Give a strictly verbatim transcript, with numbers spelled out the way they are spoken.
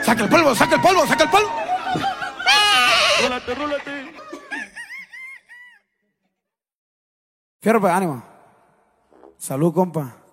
Saca el polvo, saca el polvo, saca el polvo. Rólate, rólate. Fierro, pues, ánimo. Salud, compa.